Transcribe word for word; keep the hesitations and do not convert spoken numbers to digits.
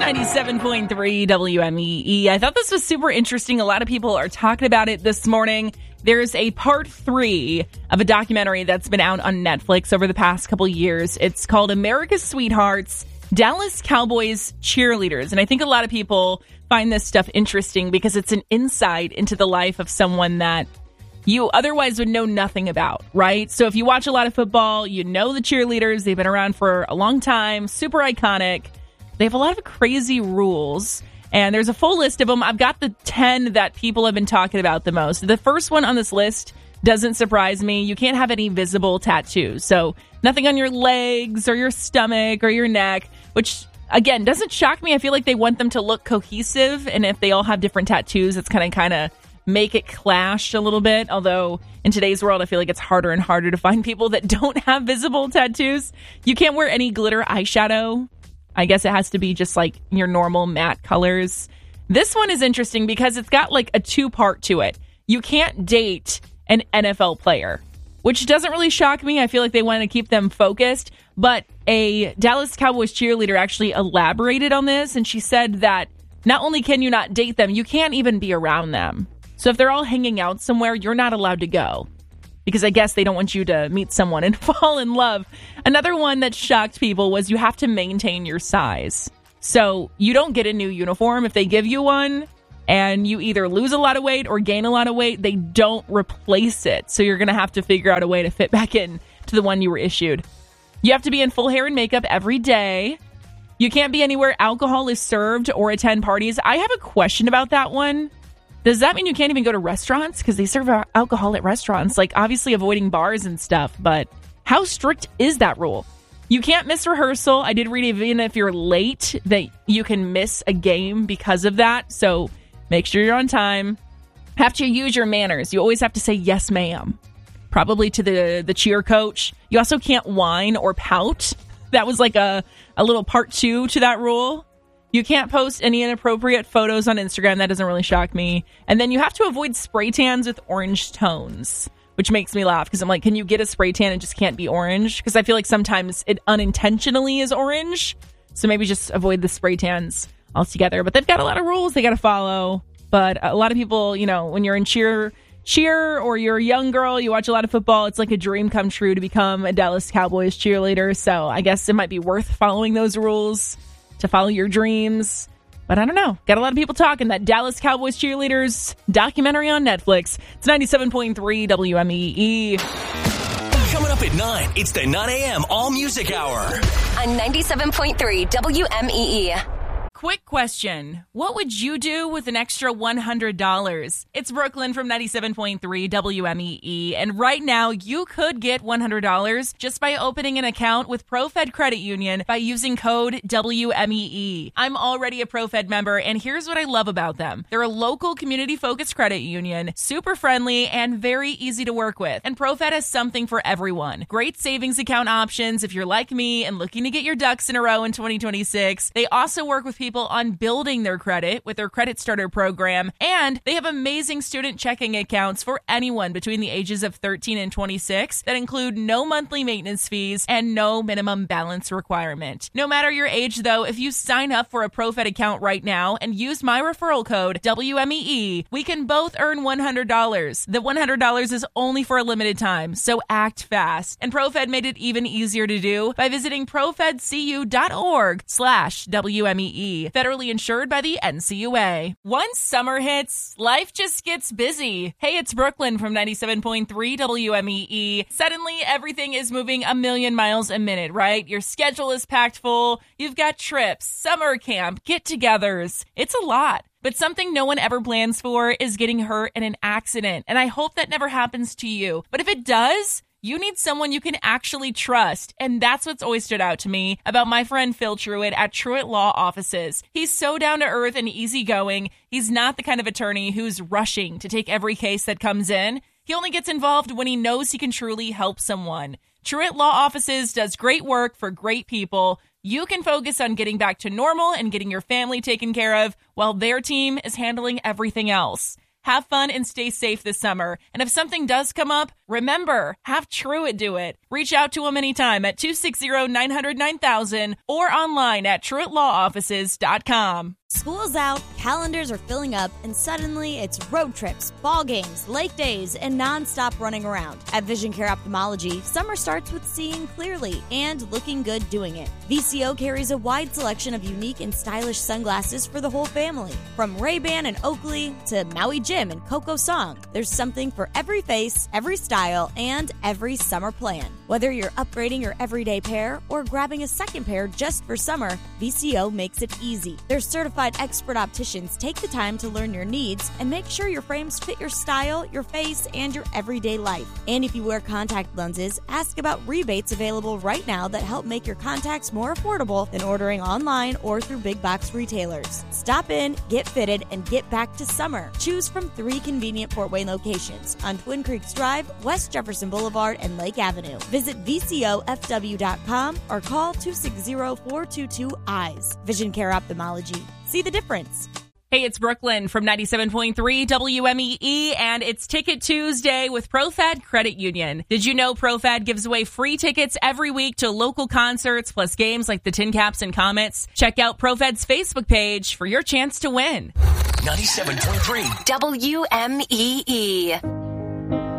ninety-seven point three W M E E. I thought this was super interesting. A lot of people are talking about it this morning. There's a part three of a documentary that's been out on Netflix over the past couple years. It's called America's Sweethearts, Dallas Cowboys Cheerleaders. And I think a lot of people find this stuff interesting because it's an insight into the life of someone that you otherwise would know nothing about, right? So if you watch a lot of football, you know the cheerleaders. They've been around for a long time, super iconic. They have a lot of crazy rules, and there's a full list of them. I've got the ten that people have been talking about the most. The first one on this list doesn't surprise me. You can't have any visible tattoos. So nothing on your legs or your stomach or your neck, which, again, doesn't shock me. I feel like they want them to look cohesive, and if they all have different tattoos, it's kind of kind of make it clash a little bit. Although in today's world, I feel like it's harder and harder to find people that don't have visible tattoos. You can't wear any glitter eyeshadow. I guess it has to be just like your normal matte colors. This one is interesting because it's got like a two-part to it. You can't date an N F L player, which doesn't really shock me. I feel like they want to keep them focused. But a Dallas Cowboys cheerleader actually elaborated on this, and she said that not only can you not date them, you can't even be around them. So if they're all hanging out somewhere, you're not allowed to go. Because I guess they don't want you to meet someone and fall in love. Another one that shocked people was you have to maintain your size. So you don't get a new uniform. If they give you one and you either lose a lot of weight or gain a lot of weight, they don't replace it. So you're going to have to figure out a way to fit back in to the one you were issued. You have to be in full hair and makeup every day. You can't be anywhere alcohol is served or attend parties. I have a question about that one. Does that mean you can't even go to restaurants? Because they serve alcohol at restaurants, like obviously avoiding bars and stuff. But how strict is that rule? You can't miss rehearsal. I did read even if you're late that you can miss a game because of that. So make sure you're on time. Have to use your manners. You always have to say yes, ma'am. Probably to the, the cheer coach. You also can't whine or pout. That was like a, a little part two to that rule. You can't post any inappropriate photos on Instagram. That doesn't really shock me. And then you have to avoid spray tans with orange tones, which makes me laugh because I'm like, can you get a spray tan and just can't be orange? Because I feel like sometimes it unintentionally is orange. So maybe just avoid the spray tans altogether. But they've got a lot of rules they got to follow. But a lot of people, you know, when you're in cheer, cheer or you're a young girl, you watch a lot of football, it's like a dream come true to become a Dallas Cowboys cheerleader. So I guess it might be worth following those rules to follow your dreams. But I don't know. Got a lot of people talking that Dallas Cowboys Cheerleaders documentary on Netflix. It's ninety-seven point three W M E E. Coming up at nine, it's the nine a.m. All Music Hour. On ninety-seven point three W M E E. Quick question. What would you do with an extra one hundred dollars? It's Brooklyn from ninety-seven point three W M E E. And right now, you could get one hundred dollars just by opening an account with ProFed Credit Union by using code W M E E. I'm already a ProFed member, and here's what I love about them. They're a local community-focused credit union, super friendly, and very easy to work with. And ProFed has something for everyone. Great savings account options if you're like me and looking to get your ducks in a row in twenty twenty-six. They also work with people on building their credit with their Credit Starter program, and they have amazing student checking accounts for anyone between the ages of thirteen and twenty-six that include no monthly maintenance fees and no minimum balance requirement. No matter your age, though, if you sign up for a ProFed account right now and use my referral code W M E E, we can both earn one hundred dollars. The one hundred dollars is only for a limited time, so act fast. And ProFed made it even easier to do by visiting profedcu.org slash WMEE. Federally insured by the N C U A. Once summer hits, life just gets busy. Hey, it's Brooklyn from ninety-seven point three W M E E. Suddenly, everything is moving a million miles a minute, right? Your schedule is packed full. You've got trips, summer camp, get-togethers. It's a lot. But something no one ever plans for is getting hurt in an accident. And I hope that never happens to you. But if it does, you need someone you can actually trust. And that's what's always stood out to me about my friend Phil Truitt at Truitt Law Offices. He's so down to earth and easygoing. He's not the kind of attorney who's rushing to take every case that comes in. He only gets involved when he knows he can truly help someone. Truitt Law Offices does great work for great people. You can focus on getting back to normal and getting your family taken care of while their team is handling everything else. Have fun and stay safe this summer. And if something does come up, remember, have Truett do it. Reach out to them anytime at two six zero, nine zero zero, nine thousand or online at truett law offices dot com. School's out, calendars are filling up, and suddenly it's road trips, ball games, lake days, and nonstop running around. At Vision Care Ophthalmology, summer starts with seeing clearly and looking good doing it. V C O carries a wide selection of unique and stylish sunglasses for the whole family. From Ray-Ban and Oakley to Maui Jim and Coco Song, there's something for every face, every style, and every summer plan. Whether you're upgrading your everyday pair or grabbing a second pair just for summer, V C O makes it easy. Their certified expert opticians take the time to learn your needs and make sure your frames fit your style, your face, and your everyday life. And if you wear contact lenses, ask about rebates available right now that help make your contacts more affordable than ordering online or through big box retailers. Stop in, get fitted, and get back to summer. Choose from three convenient Fort Wayne locations on Twin Creeks Drive, West Jefferson Boulevard, and Lake Avenue. Visit V C O F W dot com or call two six zero, four two two, eyes. Vision Care Ophthalmology. See the difference. Hey, it's Brooklyn from ninety-seven point three W M E E, and it's Ticket Tuesday with ProFed Credit Union. Did you know ProFed gives away free tickets every week to local concerts plus games like the Tin Caps and Comets? Check out ProFed's Facebook page for your chance to win. ninety-seven point three W M E E.